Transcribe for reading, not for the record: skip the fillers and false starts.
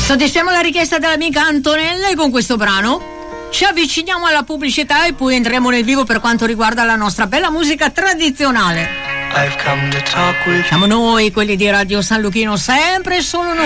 Soddisfiamo la richiesta dell'amica Antonella e con questo brano ci avviciniamo alla pubblicità e poi entriamo nel vivo per quanto riguarda la nostra bella musica tradizionale. Siamo noi, quelli di Radio San Luchino, sempre e solo noi.